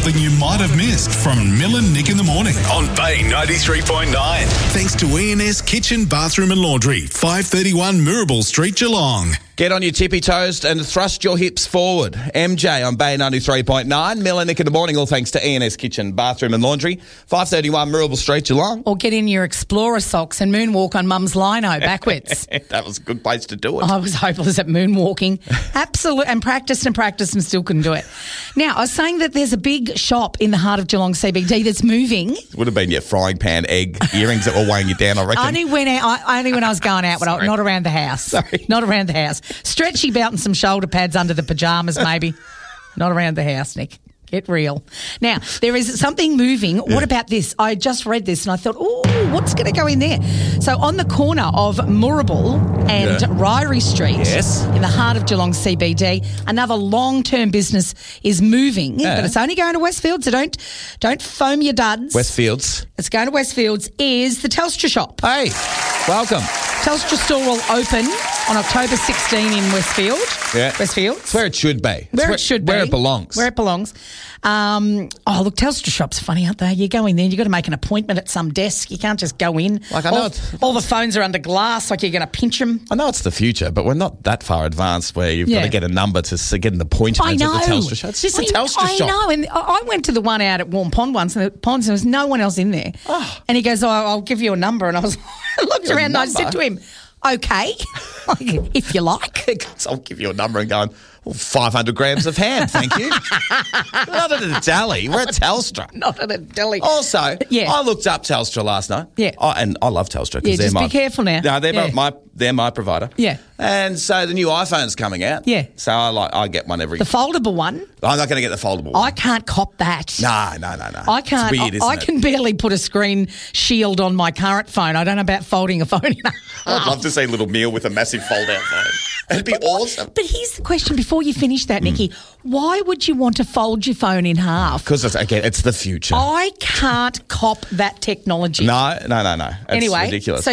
something you might have missed from Mill and Nick in the morning on Bay 93.9. Thanks to E&S Kitchen, Bathroom and Laundry, 531 Mirabel Street, Geelong. Get on your tippy toes and thrust your hips forward. MJ on Bay 93.9. Mill and Nick in the morning, all thanks to E&S Kitchen, Bathroom and Laundry, 531 Mirabel Street, Geelong. Or get in your Explorer socks and moonwalk on Mum's lino backwards. That was a good place to do it. I was hopeless at moonwalking. Absolutely. And practiced and still couldn't do it. Now, I was saying that there's a big shop in the heart of Geelong CBD that's moving. It would have been your frying pan egg earrings that were weighing you down, I reckon. Only when I was going out, but not around the house. Sorry. Not around the house. Stretchy belt and some shoulder pads under the pyjamas, maybe. Not around the house, Nick. Get real. Now, there is something moving. What about this? I just read this and I thought, what's going to go in there? So on the corner of Moorabool and Ryrie Street, in the heart of Geelong CBD, another long-term business is moving, but it's only going to Westfield, so don't foam your duds. Westfields. It's going to Westfields, is the Telstra shop. Hey, welcome. Telstra store will open on October 16 in Westfield. Yeah. Westfield. It's where it should be. Where it should be. Where it belongs. Where it belongs. Look, Telstra shops are funny, aren't they? You go in there and you've got to make an appointment at some desk. You can't just go in. Like, I know all the phones are under glass, like you're going to pinch them. I know it's the future, but we're not that far advanced where you've got to get a number to get an appointment at the Telstra shop. It's just a Telstra shop. I know, and I went to the one out at Warm Pond once, and there was no one else in there. Oh. And he goes, I'll give you a number. And I was I looked around and I said to him, okay, if you like. I'll give you a number and going, 500 grams of ham, thank you. Not at a deli. We're at Telstra. Not at a deli. Also, I looked up Telstra last night. Yeah. And I love Telstra because they're be careful now. No, they're my provider. Yeah. And so the new iPhone's coming out. Yeah. So I get one every... The foldable one? I'm not going to get the foldable one. I can't cop that. No. I can't. It's weird, isn't I can barely put a screen shield on my current phone. I don't know about folding a phone in half. I'd love to see little Meal with a massive fold-out phone. It'd be awesome. But here's the question before you finish that, Nicky. Why would you want to fold your phone in half? Because, it's the future. I can't cop that technology. No. It's anyway, ridiculous. So